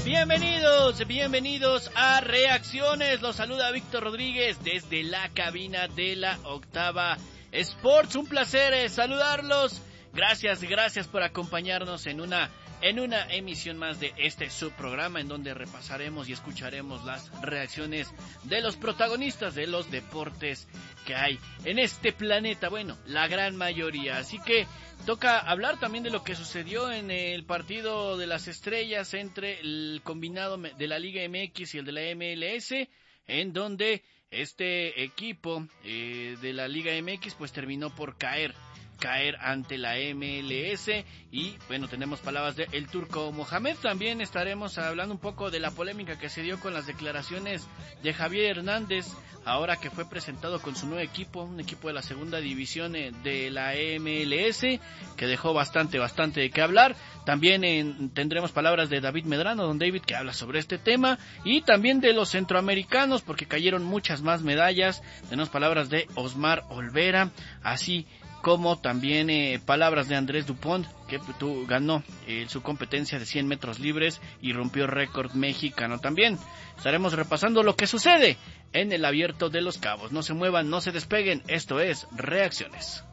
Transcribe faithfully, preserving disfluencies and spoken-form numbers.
Bienvenidos, bienvenidos a Reacciones. Los saluda Víctor Rodríguez desde la cabina de la Octava Sports. Un placer eh, saludarlos. Gracias, gracias por acompañarnos en una en una emisión más de este subprograma en donde repasaremos y escucharemos las reacciones de los protagonistas de los deportes que hay en este planeta. Bueno, la gran mayoría. Así que toca hablar también de lo que sucedió en el partido de las estrellas entre el combinado de la Liga M X y el de la M L S, en donde este equipo eh, de la Liga M X pues terminó por caer. caer ante la M L S y bueno, tenemos palabras de El Turco Mohamed. También estaremos hablando un poco de la polémica que se dio con las declaraciones de Javier Hernández, ahora que fue presentado con su nuevo equipo, un equipo de la segunda división de la M L S, que dejó bastante, bastante de qué hablar. También en, tendremos palabras de David Medrano, don David, que habla sobre este tema, y también de los centroamericanos, porque cayeron muchas más medallas. Tenemos palabras de Osmar Olvera, así como también eh, palabras de Andrés Dupont, que tu, ganó eh, su competencia de cien metros libres y rompió récord mexicano. También estaremos repasando lo que sucede en el Abierto de Los Cabos. No se muevan, no se despeguen, esto es Reacciones.